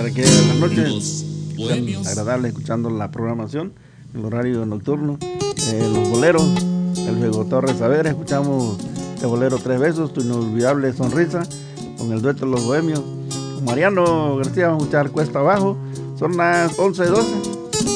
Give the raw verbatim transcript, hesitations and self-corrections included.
para que en las noches sean agradables escuchando la programación, el horario nocturno, eh, los boleros, el Fuego Torres Saber, escuchamos el bolero Tres Besos, Tu Inolvidable Sonrisa, con el dueto Los Bohemios. Con Mariano García vamos a escuchar Cuesta Abajo, son las once doce.